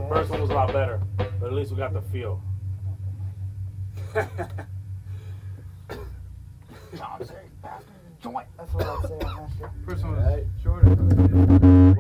First one was a lot better, but at least we got the feel. John said, pass me the joint. That's what I'd say on that shit. First one was shorter.